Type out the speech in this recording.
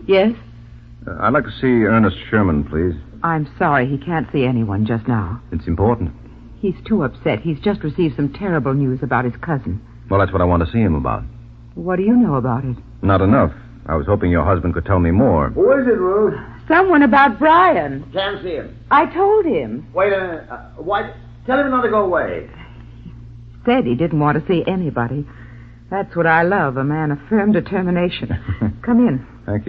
Yes? I'd like to see Ernest Sherman, please. I'm sorry he can't see anyone just now. It's important. He's too upset. He's just received some terrible news about his cousin. Well, that's what I want to see him about. What do you know about it? Not enough. I was hoping your husband could tell me more. Who is it, Ruth? Someone about Brian. Can't see him. I told him. Wait a minute. Why? Tell him not to go away. Said he didn't want to see anybody. That's what I love, a man of firm determination. Come in.